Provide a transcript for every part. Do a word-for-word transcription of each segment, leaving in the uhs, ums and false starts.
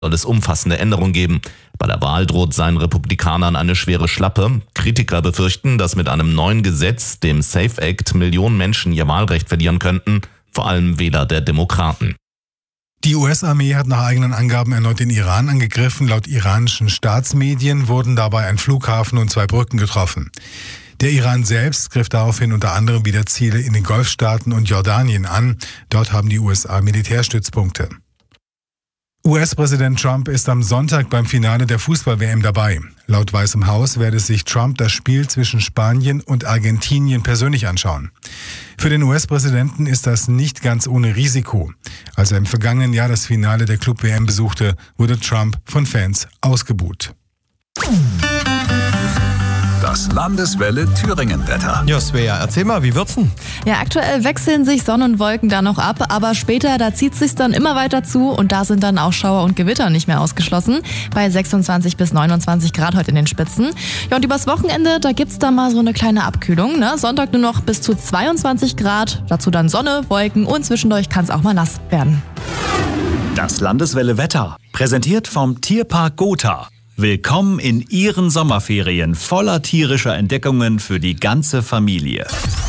soll es umfassende Änderungen geben. Bei der Wahl droht seinen Republikanern eine schwere Schlappe. Kritiker befürchten, dass mit einem neuen Gesetz, dem SAFE Act, Millionen Menschen ihr Wahlrecht verlieren könnten, vor allem Wähler der Demokraten. Die U S-Armee hat nach eigenen Angaben erneut den Iran angegriffen. Laut iranischen Staatsmedien wurden dabei ein Flughafen und zwei Brücken getroffen. Der Iran selbst griff daraufhin unter anderem wieder Ziele in den Golfstaaten und Jordanien an. Dort haben die U S A Militärstützpunkte. U S-Präsident Trump ist am Sonntag beim Finale der Fußball-W M dabei. Laut Weißem Haus werde sich Trump das Spiel zwischen Spanien und Argentinien persönlich anschauen. Für den U S-Präsidenten ist das nicht ganz ohne Risiko. Als er im vergangenen Jahr das Finale der Club-W M besuchte, wurde Trump von Fans ausgebuht. Das Landeswelle Thüringen-Wetter. Ja, Svea, erzähl mal, wie wird's denn? Ja, aktuell wechseln sich Sonne und Wolken da noch ab, aber später, da zieht es sich dann immer weiter zu und da sind dann auch Schauer und Gewitter nicht mehr ausgeschlossen. Bei sechsundzwanzig bis neunundzwanzig Grad heute in den Spitzen. Ja, und übers Wochenende, da gibt's da mal so eine kleine Abkühlung. Ne? Sonntag nur noch bis zu zweiundzwanzig Grad, dazu dann Sonne, Wolken und zwischendurch kann es auch mal nass werden. Das Landeswelle Wetter, präsentiert vom Tierpark Gotha. Willkommen in Ihren Sommerferien voller tierischer Entdeckungen für die ganze Familie.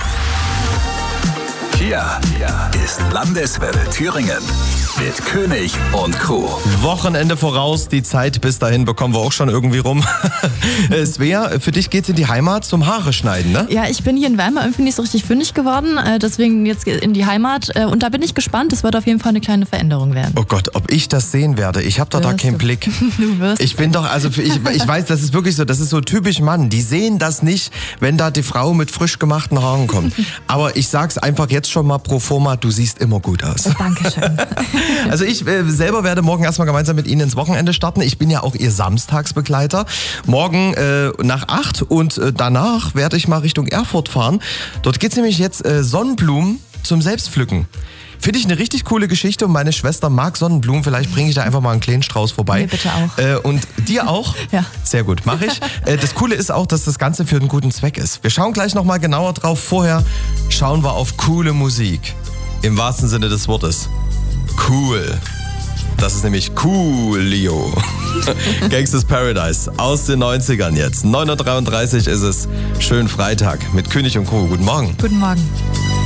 Hier, hier ist Landeswelle Thüringen mit König und Crew. Wochenende voraus, die Zeit bis dahin bekommen wir auch schon irgendwie rum. Svea, für dich geht's in die Heimat zum Haare schneiden, ne? Ja, ich bin hier in Weimar irgendwie nicht so richtig fündig geworden, deswegen jetzt in die Heimat und da bin ich gespannt, es wird auf jeden Fall eine kleine Veränderung werden. Oh Gott, ob ich das sehen werde, ich habe doch da keinen du. Blick. Du wirst. Ich bin doch, also ich, ich weiß, das ist wirklich so, das ist so typisch Mann, die sehen das nicht, wenn da die Frau mit frisch gemachten Haaren kommt. Aber ich sag's einfach jetzt schon mal pro forma, du siehst immer gut aus. Dankeschön. Also ich äh, selber werde morgen erstmal gemeinsam mit Ihnen ins Wochenende starten. Ich bin ja auch Ihr Samstagsbegleiter. Morgen äh, nach acht und äh, danach werde ich mal Richtung Erfurt fahren. Dort geht's nämlich jetzt äh, Sonnenblumen zum Selbstpflücken. Finde ich eine richtig coole Geschichte und meine Schwester mag Sonnenblumen. Vielleicht bringe ich da einfach mal einen kleinen Strauß vorbei. Mir bitte auch. Äh, und dir auch? Ja. Sehr gut, mache ich. Äh, das Coole ist auch, dass das Ganze für einen guten Zweck ist. Wir schauen gleich nochmal genauer drauf. Vorher schauen wir auf coole Musik. Im wahrsten Sinne des Wortes. Cool. Das ist nämlich Coolio. Gangsta's Paradise aus den neunzigern jetzt. neun Uhr dreiunddreißig ist es. Schönen Freitag mit König und Crew. Guten Morgen. Guten Morgen.